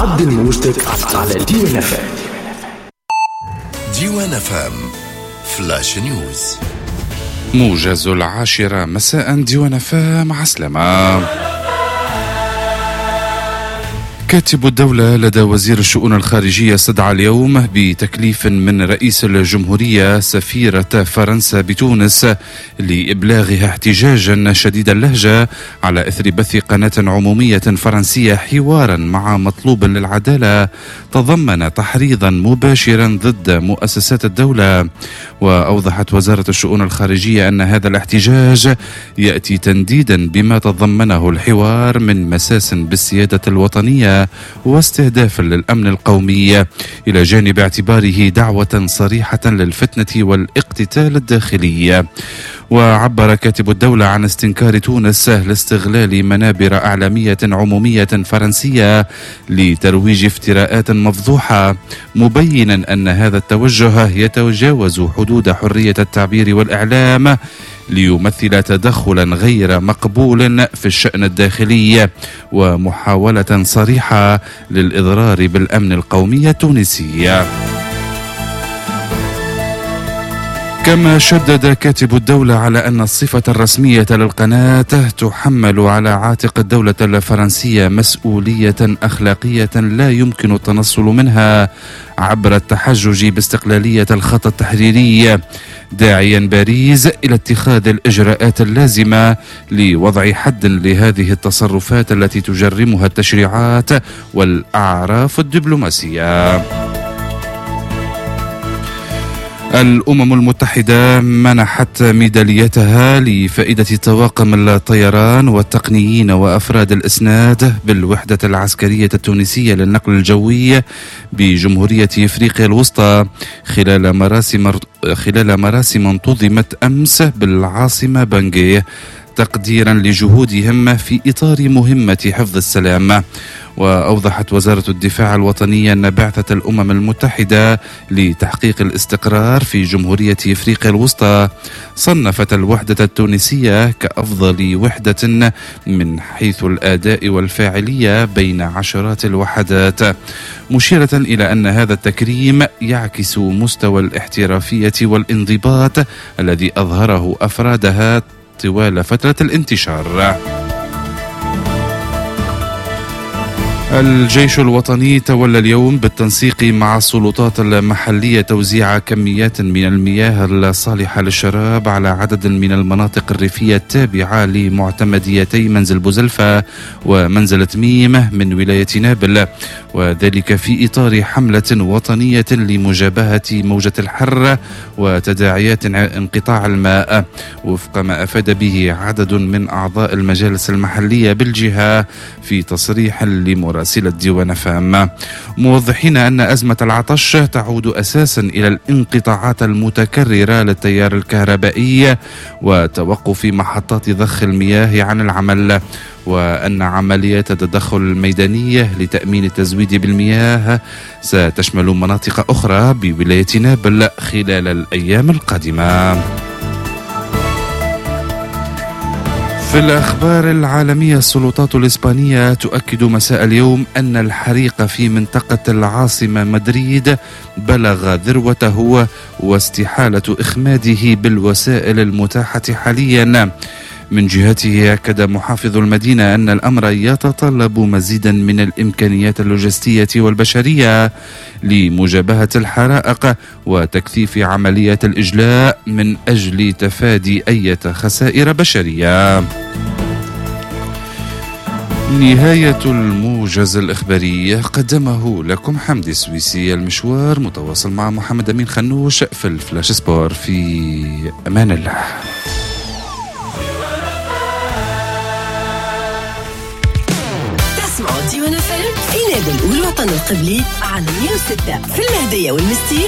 عدل موجتك على ديوان FM. ديوان FM فلاش نيوز. موجز 10 مساء ديوان FM. عسلامة. كاتب الدولة لدى وزير الشؤون الخارجية استدعى اليوم بتكليف من رئيس الجمهورية سفيرة فرنسا بتونس لإبلاغها احتجاجا شديد اللهجة على إثر بث قناة عمومية فرنسية حوارا مع مطلوب للعدالة تضمن تحريضا مباشرا ضد مؤسسات الدولة. وأوضحت وزارة الشؤون الخارجية أن هذا الاحتجاج يأتي تنديدا بما تضمنه الحوار من مساس بالسيادة الوطنية واستهداف للأمن القومي، إلى جانب اعتباره دعوة صريحة للفتنة والاقتتال الداخلي. وعبر كاتب الدولة عن استنكار تونس لاستغلال منابر إعلامية عمومية فرنسية لترويج افتراءات مفضوحة، مبينا أن هذا التوجه يتجاوز حدود حرية التعبير والإعلام ليمثل تدخلا غير مقبول في الشأن الداخلي ومحاولة صريحة للإضرار بالأمن القومي التونسي. كما شدد كاتب الدولة على أن الصفة الرسمية للقناة تحمل على عاتق الدولة الفرنسية مسؤولية أخلاقية لا يمكن التنصل منها عبر التحجج باستقلالية الخط التحريري، داعيا باريس إلى اتخاذ الإجراءات اللازمة لوضع حد لهذه التصرفات التي تجرمها التشريعات والأعراف الدبلوماسية. الأمم المتحدة منحت ميداليتها لفائدة طواقم الطيران والتقنيين وأفراد الإسناد بالوحدة العسكرية التونسية للنقل الجوي بجمهورية إفريقيا الوسطى خلال مراسم انتظمت أمس بالعاصمة بانجي تقديرا لجهودهم في إطار مهمة حفظ السلام. وأوضحت وزارة الدفاع الوطنية أن بعثة الأمم المتحدة لتحقيق الاستقرار في جمهورية إفريقيا الوسطى صنفت الوحدة التونسية كأفضل وحدة من حيث الأداء والفاعلية بين عشرات الوحدات، مشيرة إلى أن هذا التكريم يعكس مستوى الاحترافية والانضباط الذي أظهره أفرادها طوال فترة الانتشار. الجيش الوطني تولى اليوم بالتنسيق مع السلطات المحلية توزيع كميات من المياه الصالحة للشراب على عدد من المناطق الريفية التابعة لمعتمديتي منزل بوزلفة ومنزل تميم من ولاية نابل، وذلك في إطار حملة وطنية لمجابهة موجة الحر وتداعيات انقطاع الماء، وفق ما أفاد به عدد من أعضاء المجالس المحلية بالجهة في تصريح لمراسلة ديوان FM، موضحين أن أزمة العطش تعود أساسا إلى الانقطاعات المتكررة للتيار الكهربائي وتوقف محطات ضخ المياه عن العمل، وأن عمليات التدخل الميدانية لتأمين التزويد بالمياه ستشمل مناطق أخرى بولاية نابل خلال الأيام القادمة. في الأخبار العالمية، السلطات الإسبانية تؤكد مساء اليوم أن الحريق في منطقة العاصمة مدريد بلغ ذروته واستحالة إخماده بالوسائل المتاحة حاليا. من جهته أكد محافظ المدينة أن الأمر يتطلب مزيدا من الإمكانيات اللوجستية والبشرية لمجابهة الحرائق وتكثيف عمليات الإجلاء من أجل تفادي أي خسائر بشرية. نهاية الموجز الإخباري قدمه لكم حمدي السويسي. المشوار متواصل مع محمد أمين خنوش في الفلاش سبور. في أمان الله. ديوان FM في نادي الأول وطن القبلي على 106 في المهدية والمستير.